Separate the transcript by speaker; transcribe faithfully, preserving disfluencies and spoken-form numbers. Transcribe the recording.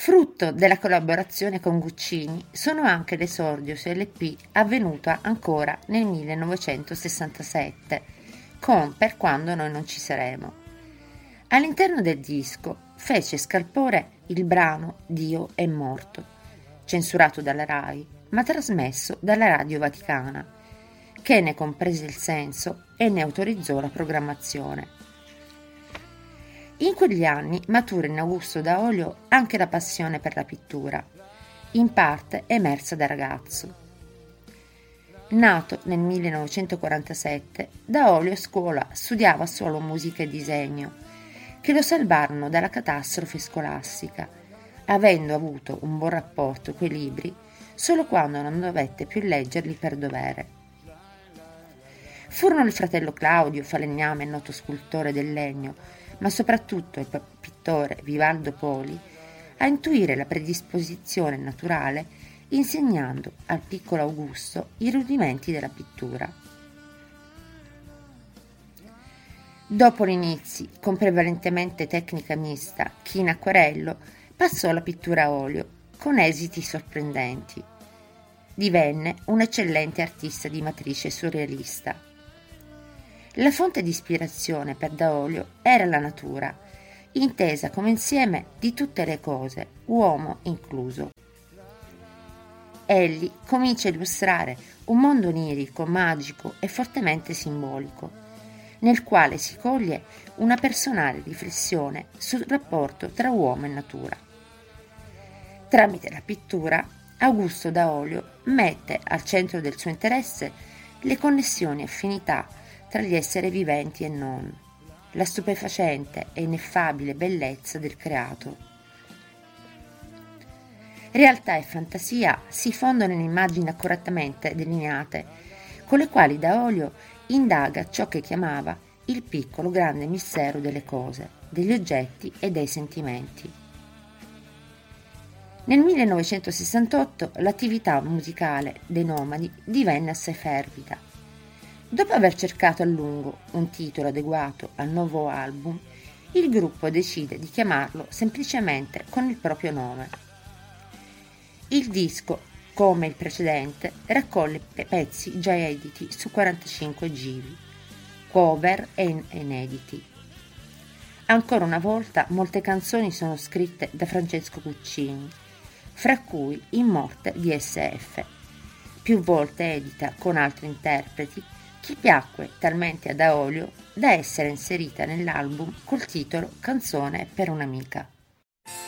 Speaker 1: Frutto della collaborazione con Guccini sono anche l'esordio su L P avvenuta ancora nel millenovecentosessantasette con Per quando noi non ci saremo. All'interno del disco fece scalpore il brano Dio è morto, censurato dalla RAI ma trasmesso dalla Radio Vaticana, che ne comprese il senso e ne autorizzò la programmazione. In quegli anni matura in Augusto Daolio anche la passione per la pittura, in parte emersa da ragazzo. Nato nel millenovecentoquarantasette, Daolio a scuola studiava solo musica e disegno, che lo salvarono dalla catastrofe scolastica, avendo avuto un buon rapporto coi libri solo quando non dovette più leggerli per dovere. Furono il fratello Claudio, falegname e noto scultore del legno, ma soprattutto il pittore Vivaldo Poli, a intuire la predisposizione naturale insegnando al piccolo Augusto i rudimenti della pittura. Dopo gli inizi, con prevalentemente tecnica mista, china acquarello, passò alla pittura a olio, con esiti sorprendenti. Divenne un eccellente artista di matrice surrealista. La fonte di ispirazione per Daolio era la natura, intesa come insieme di tutte le cose, uomo incluso. Egli comincia a illustrare un mondo onirico, magico e fortemente simbolico, nel quale si coglie una personale riflessione sul rapporto tra uomo e natura. Tramite la pittura, Augusto Daolio mette al centro del suo interesse le connessioni e affinità tra gli esseri viventi e non, la stupefacente e ineffabile bellezza del creato. Realtà e fantasia si fondono in immagini accuratamente delineate, con le quali Daolio indaga ciò che chiamava il piccolo grande mistero delle cose, degli oggetti e dei sentimenti. Nel millenovecentosessantotto l'attività musicale dei Nomadi divenne assai fervida. Dopo aver cercato a lungo un titolo adeguato al nuovo album, il gruppo decide di chiamarlo semplicemente con il proprio nome. Il disco, come il precedente, raccoglie pezzi già editi su quarantacinque giri, cover e inediti. Ancora una volta molte canzoni sono scritte da Francesco Guccini, fra cui In morte di S F, più volte edita con altri interpreti, che piacque talmente a Daolio da essere inserita nell'album col titolo Canzone per un'amica.